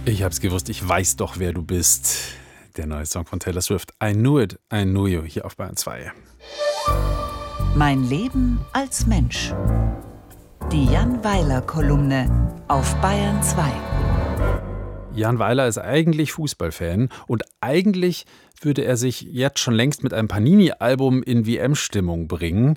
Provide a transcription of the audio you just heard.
Ich hab's gewusst, ich weiß doch, wer du bist. Der neue Song von Taylor Swift. I knew it, I knew you, hier auf Bayern 2. Mein Leben als Mensch. Die Jan Weiler-Kolumne auf Bayern 2. Jan Weiler ist eigentlich Fußballfan und eigentlich würde er sich jetzt schon längst mit einem Panini-Album in WM-Stimmung bringen.